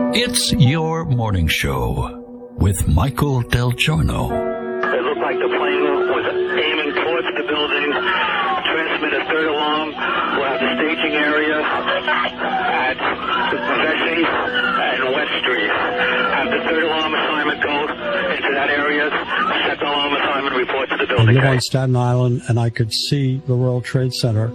It's your morning show with Michael Del Giorno. It looked like the plane was aiming towards the building. Transmit a third alarm. We'll have the staging area at Vesey and West Street. Have the third alarm assignment go into that area. Second alarm assignment report to the building. I live on Staten Island, and I could see the World Trade Center